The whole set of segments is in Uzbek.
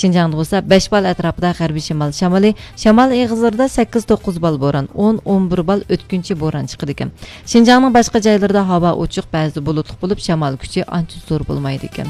Şinjan'da olsa 5 bal atrapida g'arbiy shimol shamoli, shamol eg'izlarida 8-9 bal bo'ron, 10-11 bal o'tkinchi bo'ron chiqadi ekan. Şinjanning boshqa joylarida havo ochiq, ba'zida bulutli bo'lib, shamol kuchi ancha zo'r bo'lmaydi ekan.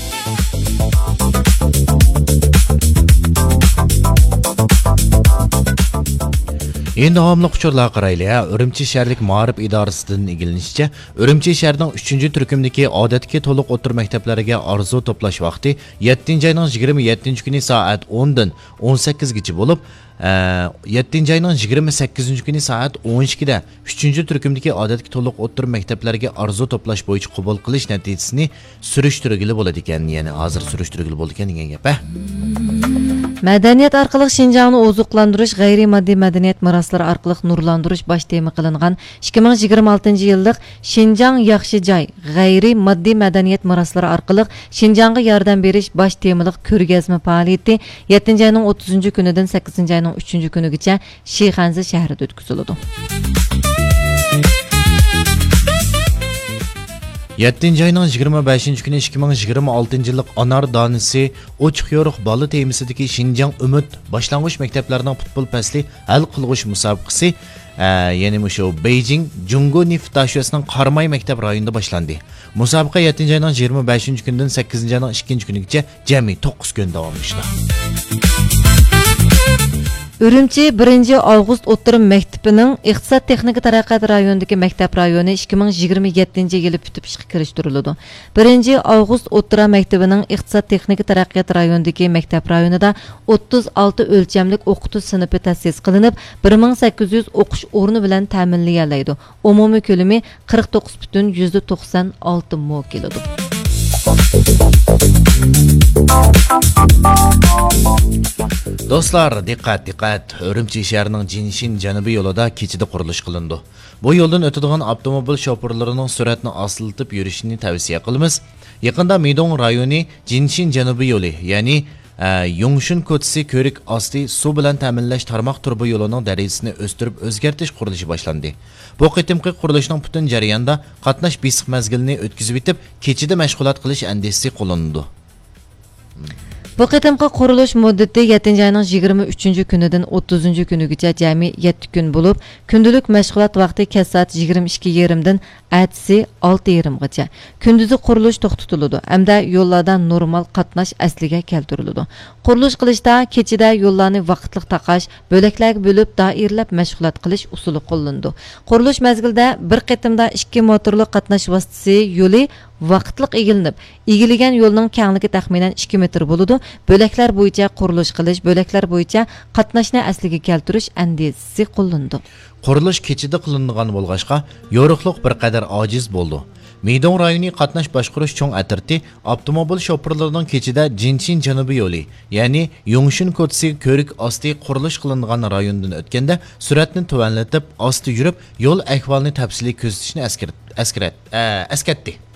Endi davomli uçurlar qarayli. Urumchi shaharlik ma'rif idorasidan egilinishcha, Urumchi shahrining 3-turkumdagi odatga to'liq o'tir maktablariga arzu to'plash vaqti 7-oyning 27-kuni soat 10 dan 18 gacha bo'lib, 7-oyning 28-kuni soat 12 da 3-turkumdagi odatga to'liq o'tir maktablariga arzu to'plash bo'yicha qabul qilish natijasini surishtirgili bo'ladi ekan. Ya'ni hozir surishtirgili bo'ldi ekan degan gap. Madaniyat orqali Şinjanni ozuqlantirish, g'ayri-moddiy madaniyat meroslari orqali nurlantirish bosh tema qilingan 2026-yillik Şinjan yaxshi joy, g'ayri-moddiy madaniyat meroslari orqali Şinjanga yordam berish bosh temalik ko'rgazma faoliyati 7-oyning 30-kunidan 8-oyning 3-kunigacha Shixanzi shahrida o'tkaziladi. 7-oyning 25-kuni 2026-yillik Anar donisi ochiq yo'riq bola temisidagi Şinjan Umid boshlang'ich maktablarining futbol fasli hal qilg'ish musobaqasi ya'ni shu Beijing Jungo Neft tashiyasining Qarmay maktab rayonida boshlandi. Musobaqa 7-oyning 25-kunidan 8-oyning 2-kunigacha jami 9 kun davom etdi. Urumchi 1-avgust o'ttirim maktabining iqtisod texnika taraqqiyot rayonidagi maktab rayoni 2027-yili bitib ishga kirishtiriladi. 1-avgust o'ttira maktabining iqtisod texnika taraqqiyot rayonidagi maktab rayonida 36 o'lchamlik o'qitish sinfi ta'sis qilinib, 1800 o'qish o'rni bilan ta'minlanadi. Umumiy ko'lami 49,96 mo keladi. Do'stlar, diqqat! Urumchi shahrining Jinshin janubiy yo'lida kechida qurilish qilindi. Bu yo'ldan o'tadigan avtomobil shofyorlarining sur'atni oslatib yurishini tavsiya qilamiz. Yaqinda Midong rayoni Jinshin janubiy yo'li, ya'ni Yongshin ko'chasi ko'rik osti suv bilan ta'minlash tarmoq turbi yo'lining darajasini o'stirib o'zgartirish qurilishi boshlandi. Bu qitimqi qurilishning butun jarayonida qatnash besiq mazgilini o'tkazib etib, kechida mashg'ulot qilish andisi qo'llandi. Bu qitimqi qurilish muddati 7-oyning 23-kunidan 30-kunigacha jami 7 kun bo'lib, kundalik mashg'ulot vaqti kech soat 22:30 dan atsi 6:30gacha. Kunduzi qurilish to'xtatiladi hamda yo'llardan normal qatnash asliga keltiriladi. Qurilish qilishda kechida yo'llarni vaqtliq taqash, bo'laklarga bo'lib doirlab mashg'ulot qilish usuli qo'llandi. Qurilish mezgilida bir qitimda 2 motorli qatnash vositasi yo'li vaqtliq egilgan yo'lning kengligi taxminan 2 metr bo'ladi. Bo'laklar bo'yicha qurilish qilish, bo'laklar bo'yicha qatnashni asliga keltirish andisi qo'llandi. Qurilish kechida qilingan bo'lg'ashqa, yo'riqliq bir qadar ojiz bo'ldi. Midong rayoni qatnash boshqarish cho'ng atirti avtomobil shofyorlarining kechida Jinshin janubiy yo'li, ya'ni Yongshin ko'chasi ko'rik osti qurilish qilingan rayondan o'tganda sur'atni tuvanlatib, osti yurib, yo'l ahvolini tafsiliy kuzatishni eskartdi.